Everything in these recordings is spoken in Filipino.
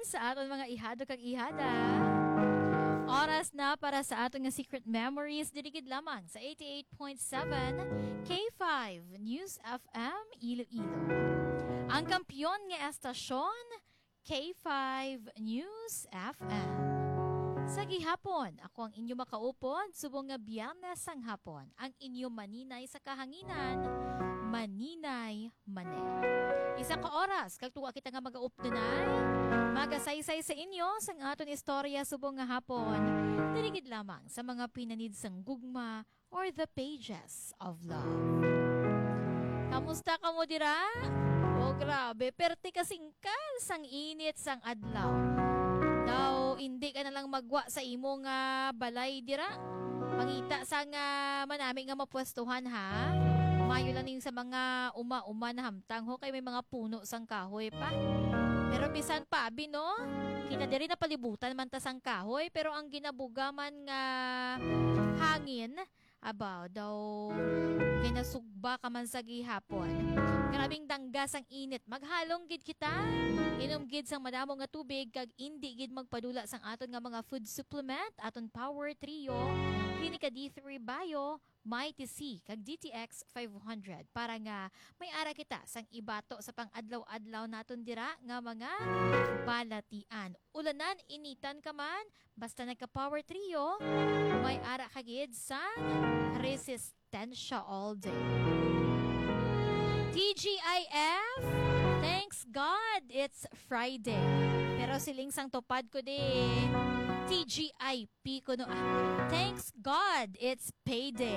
naman sa aton mga ihado kag ihada. Oras na para sa aton nga Secret Memories dirigid lamang sa 88.7 K5 News FM Iloilo. Ang kampyon nga estasyon K5 News FM. Sa gihapon, ako ang inyo makaupod, subong nga Biyernes sang hapon, ang inyo maninay sa kahanginan, maninay mane. Isa ka oras, kagtuwa kita nga mag-aupdunay, magasaysay sa inyo sang aton istorya subong nga hapon, dirigid lamang sa mga pinanid sang gugma or the pages of love. Kamusta ka mo dira? Oh grabe, perte kasingkal sang init sang adlaw. Daw, hindi ka na lang magwa sa imo nga balay dira. Pangita sa nga manami nga mapwestuhan ha. Mayo lang sa mga uma-uma na hamtang ho kay may mga puno sang kahoy pa. Pero bisan pa, no? Kinadiri na palibutan man ta sang kahoy pero ang ginabugaman nga hangin, abaw daw kinasugba ka man sa gihapon. Grabing danggas ang init. Maghalong gid kita. Inom gid sang madamo nga tubig kag indi gid magpadula sang aton nga mga food supplement, aton Power Trio, Clinica D3 Bio, Mighty C kag DTX 500 para nga may ara kita sang ibato sa pang-adlaw-adlaw naton dira nga mga balatian. Ulanan, initan ka man, basta nagka-Power Trio, may ara ka gid sang resistensya all day. TGIF, thanks God, it's Friday. Pero siling sang tupad ko din. TGIP ko no. Thanks God, it's payday.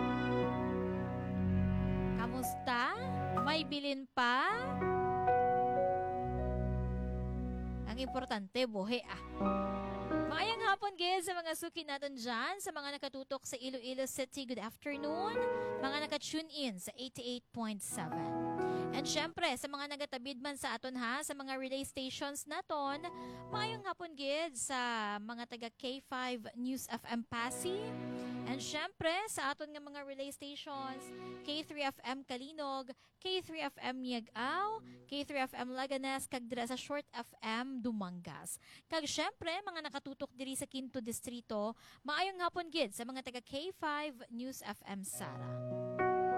Kamusta? May bilin pa? Ang importante, buhi Maayang hapon guys sa mga suki natin dyan, sa mga nakatutok sa Iloilo City, good afternoon. Mga naka-tune in sa 88.7. And syempre, sa mga nagatabid man sa aton ha, sa mga relay stations naton, maayong hapon guys sa mga taga K5 News FM Pasig. And syempre, sa aton nga mga relay stations, K3FM Kalinog, K3FM Yag-Aw, K3FM Laganas, kag dira sa Short FM Dumangas. Kag syempre, mga nakatutok diri sa Quinto Distrito, maayong hapon gid sa mga taga K5 News FM Sara.